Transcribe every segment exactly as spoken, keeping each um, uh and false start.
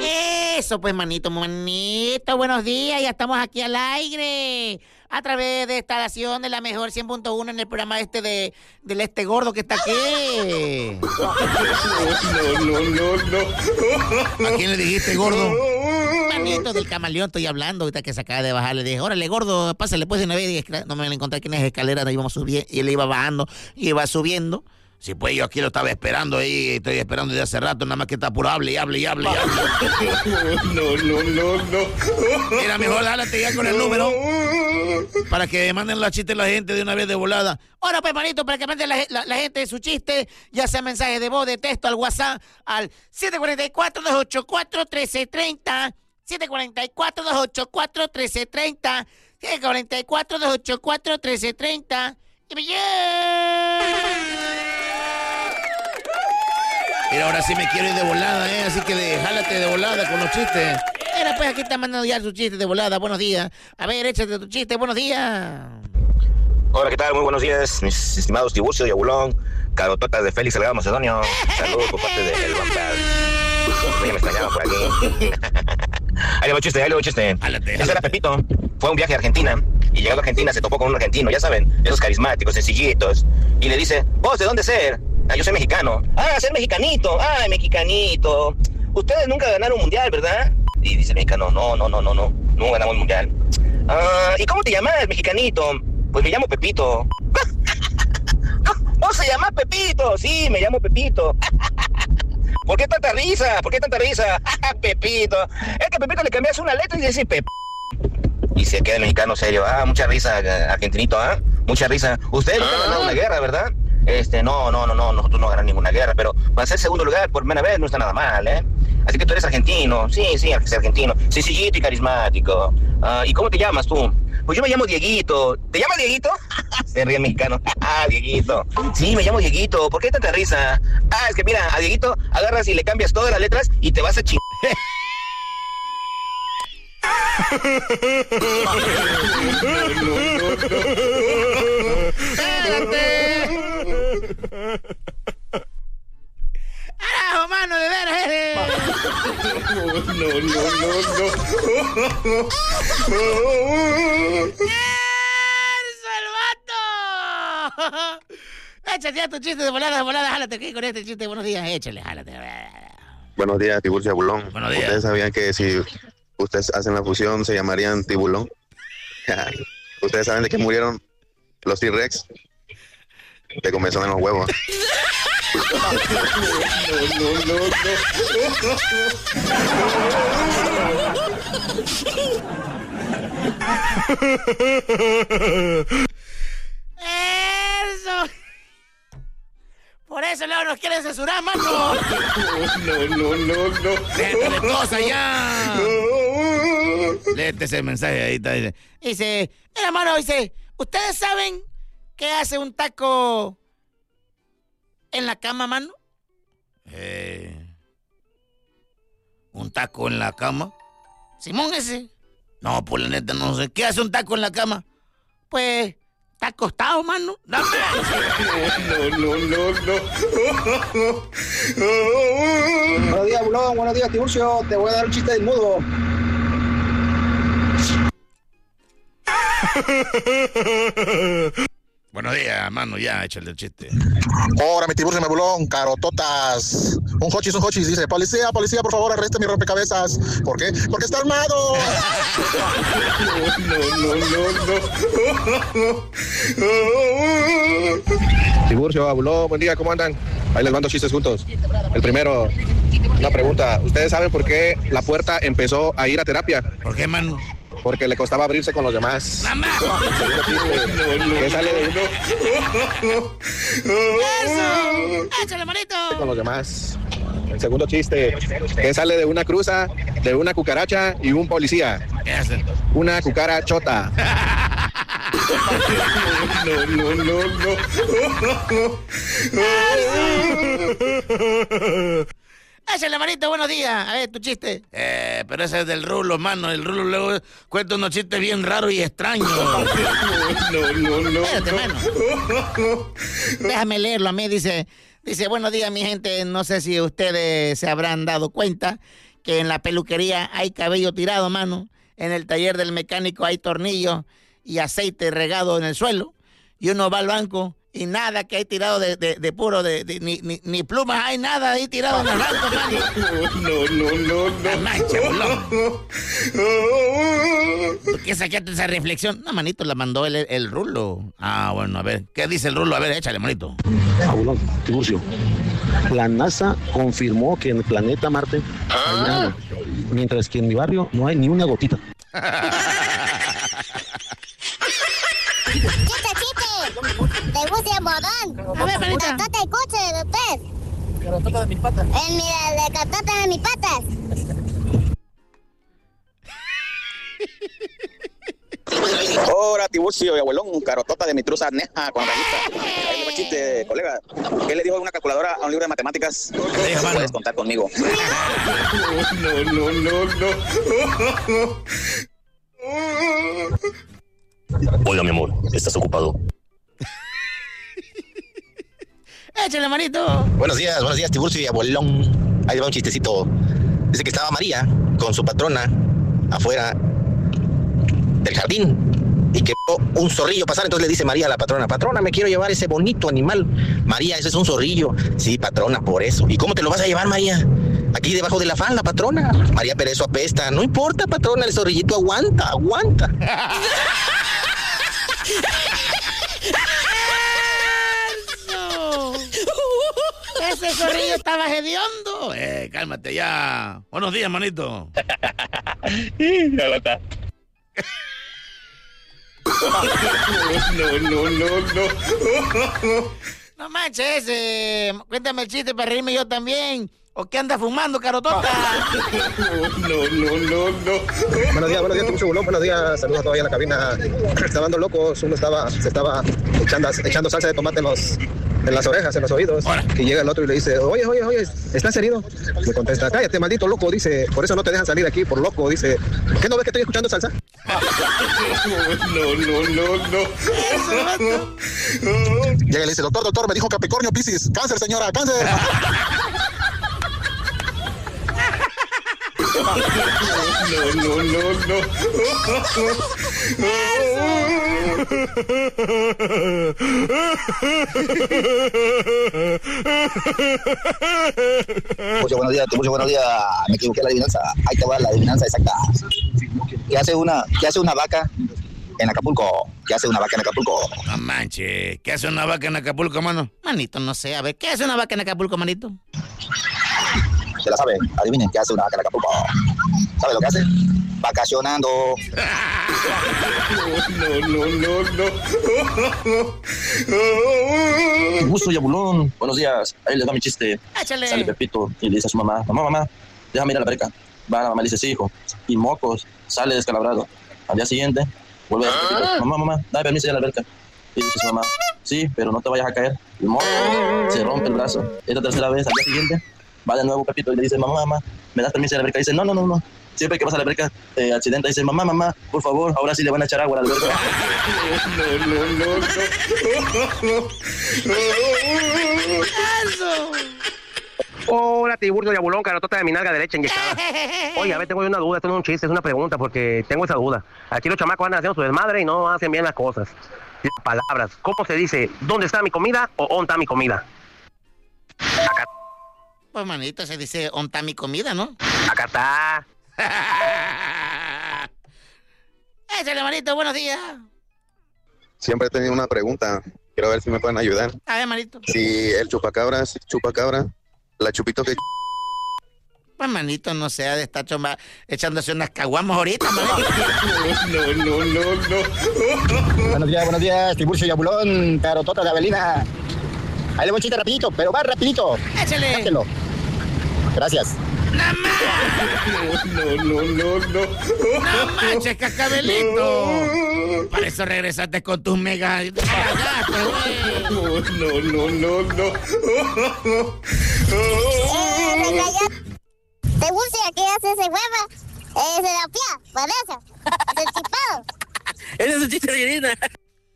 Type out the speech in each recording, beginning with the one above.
Eso, pues, manito, manito, buenos días, ya estamos aquí al aire, a través de esta estación de la mejor cien punto uno en el programa este de, del este gordo que está aquí. No, no, no, no. ¿A quién le dijiste gordo? Manito, del camaleón estoy hablando, ahorita que se acaba de bajar, le dije, órale, gordo, pásale pues una vez, y no me encontré aquí en las escaleras, íbamos subiendo, y él iba bajando, y iba subiendo. Sí, pues yo aquí lo estaba esperando ahí, estoy esperando desde hace rato, nada más que está puro hable y hable y hable y hable. No, no, no, no. Mira, mejor jálate ya con el número para que manden los chistes la gente de una vez de volada. Ahora, pues, manito, para que manden la, la, la gente su chiste, ya sea mensaje de voz, de texto, al WhatsApp, al siete cuatro cuatro, dos ocho cuatro, uno tres tres cero, siete cuatro cuatro, dos ocho cuatro, uno tres tres cero, siete cuatro cuatro, dos ocho cuatro, uno tres tres cero, y me Mira, ahora sí me quiero ir de volada, ¿eh? Así que de, jálate de volada con los chistes. Mira, pues aquí está mandando ya sus chistes de volada. Buenos días. A ver, échate tu chiste. Buenos días. Hola, ¿qué tal? Muy buenos días, mis estimados Tiburcio y Abulón, carototas de Félix Salgado Macedonio. Saludos por parte de El Vampar. Ya me extrañaba por aquí. Ahí le voy chiste, ahí le voy chiste. Jálate, Ese era Pepito. Fue a un viaje a Argentina y llegando a Argentina se topó con un argentino, ya saben, esos carismáticos, sencillitos. Y le dice, ¿vos de dónde ser? Ah, yo soy mexicano. Ah, ser mexicanito. Ah, mexicanito. Ustedes nunca ganaron un mundial, ¿verdad? Y dice el mexicano, no, no, no, no, no. No ganamos un mundial. Ah, ¿y cómo te llamas, mexicanito? Pues me llamo Pepito. ¿Vos se llama Pepito? Sí, me llamo Pepito. ¿Por qué tanta risa? ¿Por qué tanta risa? Pepito. Es que Pepito le cambias una letra y dice Pep. Y se queda el mexicano serio. Ah, mucha risa, argentinito, ¿ah? ¿eh? Mucha risa. Ustedes nunca han ganado una guerra, ¿verdad? Este, no, no, no, no, nosotros no ganamos ninguna guerra, pero para ser segundo lugar por primera vez no está nada mal, ¿eh? Así que tú eres argentino, sí, sí, eres argentino, sencillito y carismático. Uh, ¿Y cómo te llamas tú? Pues yo me llamo Dieguito. ¿Te llamas Dieguito? Se ríe el mexicano. Ah, Dieguito. Sí, me llamo Dieguito. ¿Por qué tanta risa? Ah, es que mira, a Dieguito agarras y le cambias todas las letras y te vas a ching... ¡Carajo, mano, de veras! Eh. No, no, no, no. ¡Eso, el vato! Échate ya tu chiste de volada, de volada, jálate aquí con este chiste. Buenos días, échale, jálate. Buenos días, Tiburcio y Abulón. Buenos días. ¿Ustedes sabían que si ustedes hacen la fusión se llamarían Tibulón? ¿Ustedes saben de qué murieron los T-Rex? De comezón en los huevos. No, no, no, ¡Eso! Por eso luego nos quieren censurar, mano. no, no, no, no. Déjate de cosas ya. Léete ese mensaje ahí. Está, dice, dice, mira, mano, dice, ¿ustedes saben qué hace un taco en la cama, mano? Eh, ¿Un taco en la cama? Simón ese. No, por la neta no sé. ¿Qué hace un taco en la cama? Pues, está acostado, mano. No, no, no, no, no. Buenos días, Bulón. Buenos días, Tiburcio. Te voy a dar un chiste del mudo. Buenos días, mano, ya, échale el chiste. Ahora, mi Tiburcio, mi Bulón, carototas. Un hochis, un hochis, dice, policía, policía, por favor, arreste mi rompecabezas. ¿Por qué? Porque está armado. No, no, no, no. Tiburcio, Bulón, buen día, ¿cómo andan? Ahí les mando chistes juntos. El primero, una pregunta. ¿Ustedes saben por qué la puerta empezó a ir a terapia? ¿Por qué, mano? Porque le costaba abrirse con los demás. ¡Mamá! ¿Qué sale de uno? ¡Eso! ¡Échale, manito! Con los demás. El segundo chiste. ¿Qué sale de una cruza, de una cucaracha y un policía? ¿Qué hacen? Una cucarachota. No, no, no, no. Échale, manito, buenos días. A ver, tu chiste. Eh, pero ese es del Rulo, mano. El Rulo luego cuenta unos chistes bien raros y extraños. No, no, no. Espérate, mano. Déjame leerlo a mí. Dice, dice, buenos días, mi gente. No sé si ustedes se habrán dado cuenta que en la peluquería hay cabello tirado, mano. En el taller del mecánico hay tornillos y aceite regado en el suelo. Y uno va al banco y nada que hay tirado de, de, de puro, de, de, ni, ni, ni plumas hay, nada ahí tirado en el banco, mano. No, no, no, no. La mancha, bolón. ¿Por qué sacaste esa reflexión? No, manito, la mandó el, el Rulo. Ah, bueno, a ver. ¿Qué dice el Rulo? A ver, échale, manito. Abulón, Tiburcio. La NASA confirmó que en el planeta Marte hay agua, mientras que en mi barrio no hay ni una gotita. ¡Chiste, chiste! ¿Te gusta el bodón? A ver, manita. Catota el coche de usted. Carotota de mis patas. El mira de catota de mis patas. Ahora, Tiburcio y abuelón, carotota de mi truza neja con rayita. Ahí le va el chiste, colega. ¿Qué le dijo una calculadora a un libro de matemáticas? Puedes contar conmigo. No, no, no, no. Oiga, mi amor, ¿estás ocupado? Échale, manito. Buenos días, buenos días, Tiburcio y abuelón. Ahí va un chistecito. Dice que estaba María con su patrona afuera del jardín y que vio un zorrillo pasar. Entonces le dice María a la patrona: patrona, me quiero llevar ese bonito animal. María, ese es un zorrillo. Sí, patrona, por eso. ¿Y cómo te lo vas a llevar, María? Aquí debajo de la falda, patrona. María, pero eso apesta. No importa, patrona, el zorrillito aguanta, aguanta. Ese zorrillo estaba hediondo. Eh, cálmate ya. Buenos días, manito. No, no, no, no. No manches, eh, cuéntame el chiste para reírme yo también. ¿O qué anda fumando, carotota? No, no, no, no. Buenos días, buenos días, Tiburcio Bulón, buenos días, saludos todavía en la cabina. Estaban dos locos, uno estaba, se estaba echando, echando salsa de tomate en, los, en las orejas, en los oídos. Hola. Y llega el otro y le dice: oye, oye, oye, ¿estás herido? Le contesta: cállate, maldito loco, dice, por eso no te dejan salir aquí, por loco, dice. ¿Qué no ves que estoy escuchando salsa? No, no, no, no. Llega y le dice: doctor, doctor, me dijo Capricornio, Piscis. Cáncer, señora, cáncer. No, no, no, no. Tiburcio, buenos días, Tiburcio, buenos días. Me equivoqué la adivinanza. Ahí te va la adivinanza exacta. ¿Qué hace una, qué hace una vaca en Acapulco? ¿Qué hace una vaca en Acapulco? No manches, ¿qué hace una vaca en Acapulco, mano? Manito, no sé, a ver, ¿qué hace una vaca en Acapulco, manito? ¿Se la saben? Adivinen, ¿qué hace una vaca en Acapulco? ¿Sabe lo que hace? Vacacionando. No, no, no, no. Tiburcio y abulón. Buenos días. Ahí les va mi chiste. Échale. Sale Pepito y le dice a su mamá: mamá, mamá, déjame ir a la alberca. Va, la mamá le dice: sí, hijo. Y mocos, sale descalabrado. Al día siguiente, vuelve a decir: Pepito, mamá, mamá, dame permiso de ir a la alberca. Y dice su mamá: sí, pero no te vayas a caer. Y moco, se rompe el brazo. Esta tercera vez, al día siguiente, va de nuevo Pepito y le dice: mamá, mamá, ¿me das permiso de ir a la alberca? Y dice: no, no, no, no. Siempre que vas a la alberca, te accidenta. Y dice: mamá, mamá, por favor, ahora sí le van a echar agua a la alberca. No, no, no, ¡Eso! Hola, Tiburcio y abulón, carotota de mi nalga derecha inyectada. Oye, a ver, tengo una duda, esto no es un chiste, es una pregunta, porque tengo esa duda. Aquí los chamacos andan haciendo su desmadre y no hacen bien las cosas. Las palabras, ¿cómo se dice? ¿Dónde está mi comida o ¿dónde está mi comida? Acá. Pues, manito, se dice, ¿dónde está mi comida, no? Acá está. Échale, manito, buenos días. Siempre he tenido una pregunta. Quiero ver si me pueden ayudar. A ver, manito. Si el chupacabras chupacabra, la chupito que... Pues, manito, no sé, ha de estar chomba, echándose unas caguamas ahorita, manito. no, no, no, no. Buenos días, buenos días, Tiburcio y abulón, carotota de Avelina. Ahí le voy un chiste rapidito, pero va rapidito. Échale. Échalo. Gracias. ¡No manches! No, no, no, no. ¡No manches, cascabelito! Para eso regresaste con tus megas. No, no, no, no, no. Eh, me cayó. Tiburcio, ¿qué hace ese huevo? Eh, se la pía, por eso. Es el chipado. Ese es un chiste de Irina. Eh,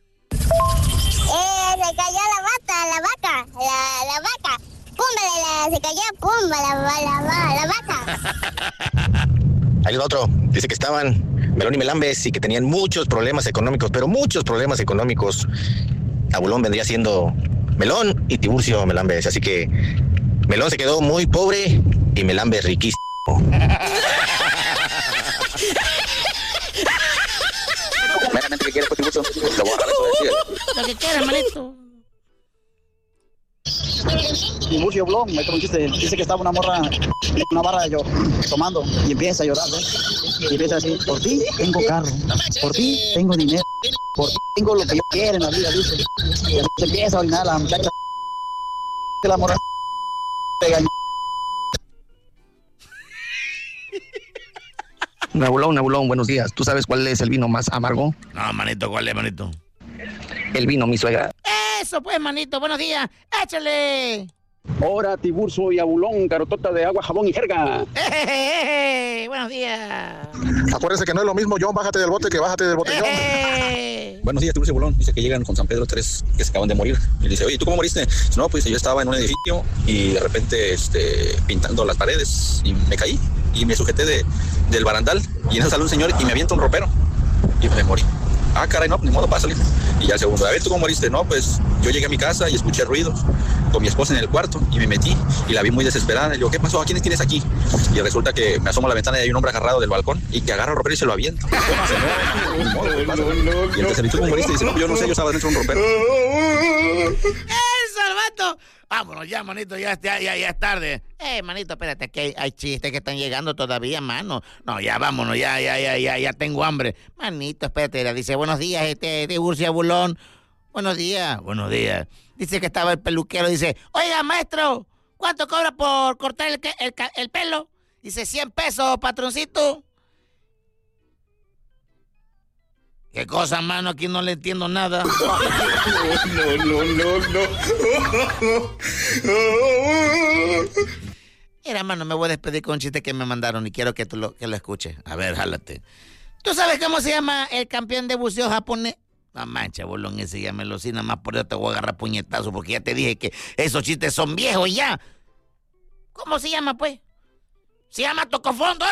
se cayó la vaca, la vaca, la, la vaca. Pumba, la, se cayó, pumba, la, la, la, la vaca. Ahí va otro. Dice que estaban Melón y Melambes y que tenían muchos problemas económicos, pero muchos problemas económicos. Abulón vendría siendo Melón y Tiburcio Melambes. Así que Melón se quedó muy pobre y Melambes riquísimo. Meramente que quieres, pues, Tiburcio. Lo voy a agarrar eso de ti. Lo que quieras, manito. Tiburcio Blon, me chiste, dice que estaba una morra en una barra yo tomando y empieza a llorar, ¿ves? Y empieza a decir, por ti tengo carro, por ti tengo dinero, por ti tengo lo que yo quiero en la vida, dice. Y se empieza a orinar la muchacha. La morra pega. Nabulón, Nabulón, buenos días. ¿Tú sabes cuál es el vino más amargo? No, manito, ¿cuál es, manito? El vino, mi suegra. Eso pues, manito, buenos días. ¡Échale! Ahora, Tiburcio y Abulón, garotota de agua, jabón y jerga. ¡Eh, buenos días! Acuérdense que no es lo mismo, John, bájate del bote que bájate del botellón. ¡Eh! Buenos días, Tiburcio y Abulón. Dice que llegan con San Pedro tres que se acaban de morir. Y le dice, oye, ¿tú cómo moriste? Dice, no, pues yo estaba en un edificio y de repente este, pintando las paredes y me caí y me sujeté de, del barandal y en eso sale un señor y me avienta un ropero y me morí. Ah, caray, no, ni modo, pásale. Y ya el segundo, a ver, ¿tú cómo moriste? No, pues yo llegué a mi casa y escuché ruidos con mi esposa en el cuarto y me metí y la vi muy desesperada. Y le digo, ¿qué pasó? ¿A quiénes tienes aquí? Y resulta que me asomo a la ventana y hay un hombre agarrado del balcón y que agarra el ropero y se lo avienta. No, ni modo, pásale. Y el tercero, ¿tú cómo moriste? Y dice, no, yo no sé, yo estaba dentro de un ropero. ¡Eso, vato! Vámonos ya, manito, ya, ya, ya, ya es tarde. Eh, manito, espérate, que hay, hay chistes que están llegando todavía, mano. No, ya vámonos, ya, ya, ya, ya, ya tengo hambre. Manito, espérate, le dice, buenos días, este, Tiburcio y Abulón. Buenos días, buenos días. Dice que estaba el peluquero, dice, oiga, maestro, ¿cuánto cobra por cortar el, el, el pelo? Dice, cien pesos, patroncito. ¿Qué cosa, mano? Aquí no le entiendo nada. No, no, no, no. Mira, mano, me voy a despedir con un chiste que me mandaron y quiero que tú lo, que lo escuches. A ver, jálate. ¿Tú sabes cómo se llama el campeón de buceo japonés? No mancha, bolón, ese ya me lo sé, nada más por eso te voy a agarrar puñetazo, porque ya te dije que esos chistes son viejos ya. ¿Cómo se llama, pues? Se llama Tocofondo.